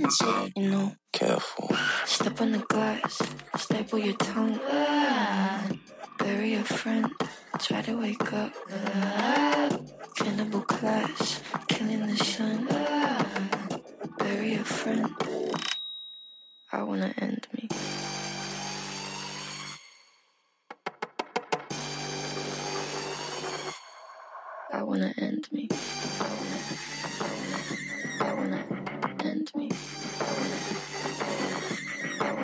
You know, Careful. step on the glass, staple your tongue. Bury your friend, try to wake up. Cannibal clash, killing the sun. Bury your friend. I wanna end me. I wanna end me. I wanna end me.